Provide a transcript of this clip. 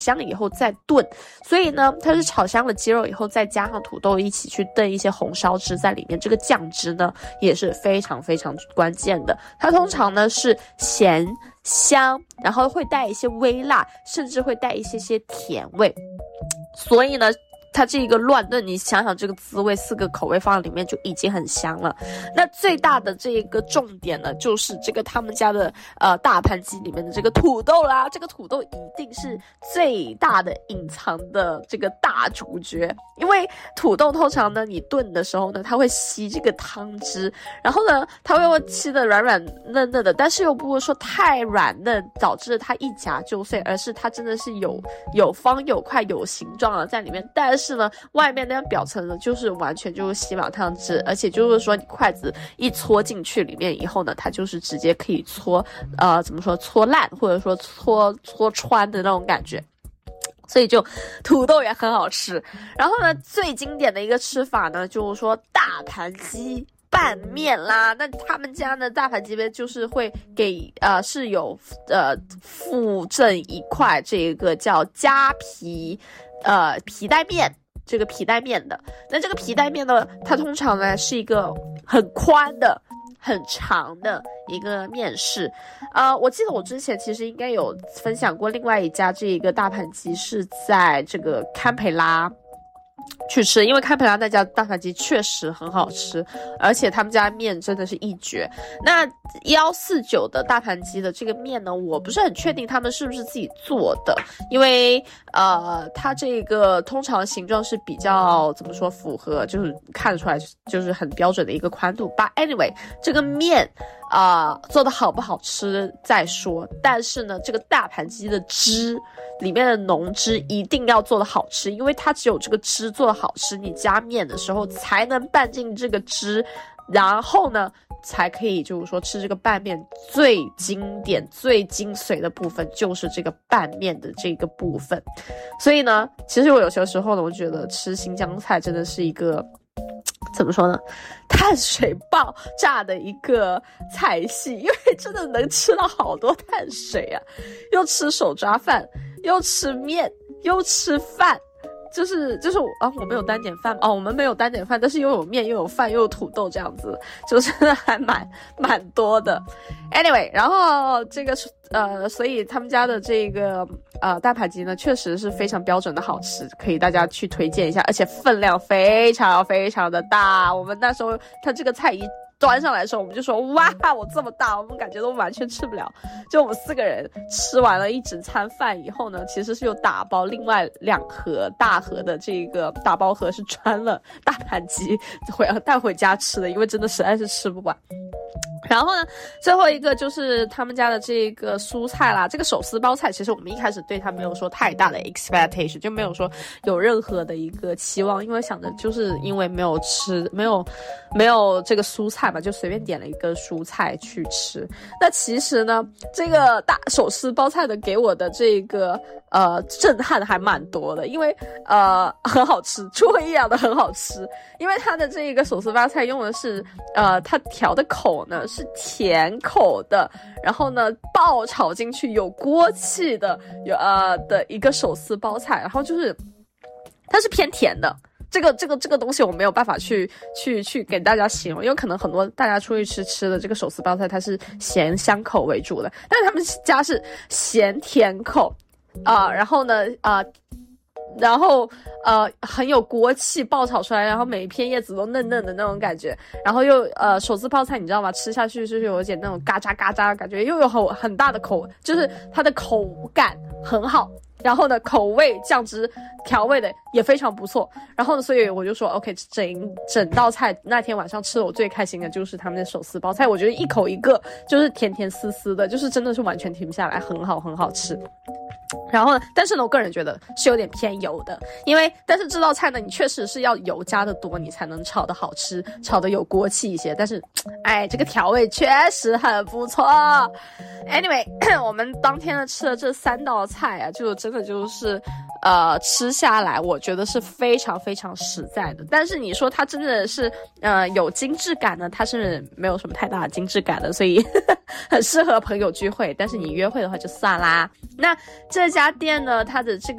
香了以后再炖，所以呢它是炒香了鸡肉以后再加上土豆一起去炖一些红烧汁在里面，这个酱汁呢也是非常非常关键的。它通常呢是咸香，然后会带一些微辣，甚至会带一些甜味，所以呢它这个乱炖，你想想这个滋味，4个口味放在里面就已经很香了。那最大的这个重点呢，就是这个他们家的大盘鸡里面的这个土豆啦，这个土豆一定是最大的隐藏的这个大主角，因为土豆通常呢你炖的时候呢，它会吸这个汤汁，然后呢它会吸得软软嫩嫩的，但是又不会说太软嫩导致它一夹就碎，而是它真的是有方有块有形状的在里面，但是呢外面那表层呢就是完全就是吸满汤汁，而且就是说你筷子一戳进去里面以后呢，它就是直接可以搓怎么说搓烂或者说搓穿的那种感觉，所以就土豆也很好吃。然后呢最经典的一个吃法呢就是说大盘鸡拌面啦，那他们家的大盘鸡边就是会给是有附赠一块这个叫夹皮皮带面，这个皮带面的。那这个皮带面呢，它通常呢是一个很宽的很长的一个面食。我记得我之前其实应该有分享过另外一家这个大盘鸡是在这个堪培拉去吃，因为堪培拉那家大盘鸡确实很好吃，而且他们家面真的是一绝。那149的大盘鸡的这个面呢，我不是很确定他们是不是自己做的，因为它这个通常形状是比较怎么说符合，就是看得出来就是很标准的一个宽度。But anyway， 这个面做的好不好吃再说，但是呢这个大盘鸡的汁里面的浓汁一定要做的好吃，因为它只有这个汁做的好吃，你加面的时候才能拌进这个汁，然后呢才可以就是说吃这个拌面最经典最精髓的部分就是这个拌面的这个部分。所以呢其实我有些时候呢，我觉得吃新疆菜真的是一个怎么说呢，碳水爆炸的一个菜系，因为真的能吃到好多碳水啊，又吃手抓饭，又吃面，又吃饭，就是我们有单点饭我们没有单点饭，但是又有面又有饭又有土豆这样子，就真的还蛮多的。Anyway， 然后这个所以他们家的这个大盘鸡呢确实是非常标准的好吃，可以大家去推荐一下，而且分量非常非常的大。我们那时候他这个菜一端上来的时候，我们就说哇我这么大，我们感觉都完全吃不了。就我们4个人吃完了一整餐饭以后呢，其实是有打包另外2盒大盒的这个大包盒是装了大盘鸡带回家吃的，因为真的实在是吃不完。然后呢最后一个就是他们家的这个蔬菜啦，这个手撕包菜其实我们一开始对它没有说太大的 expectation， 就没有说有任何的一个期望，因为想着就是因为没有这个蔬菜嘛，就随便点了一个蔬菜去吃。那其实呢这个大手撕包菜的给我的这个震撼还蛮多的，因为很好吃，出乎意料的很好吃。因为它的这个手撕包菜用的是它调的口呢是甜口的，然后呢爆炒进去有锅气的的一个手撕包菜，然后就是它是偏甜的。这个东西我没有办法去给大家形容，因为可能很多大家出去吃的这个手撕包菜它是咸香口为主的，但是他们家是咸甜口然后呢很有锅气，爆炒出来，然后每一片叶子都嫩嫩的那种感觉，然后又手撕泡菜你知道吗，吃下去就是有一点那种嘎喳嘎喳的感觉，又有很大的就是它的口感很好，然后呢口味酱汁调味的也非常不错，然后呢所以我就说 OK， 整道菜那天晚上吃的我最开心的就是他们的手撕包菜，我觉得一口一个就是甜甜丝丝的，就是真的是完全停不下来，很好吃。然后呢但是呢我个人觉得是有点偏油的，但是这道菜呢你确实是要油加的多你才能炒的好吃，炒的有锅气一些，但是这个调味确实很不错。 Anyway 我们当天呢吃的这3道菜就真的就是吃下来我觉得是非常非常实在的，但是你说它真的是有精致感呢，它是没有什么太大的精致感的，所以很适合朋友聚会，但是你约会的话就算啦。那这家店呢它的这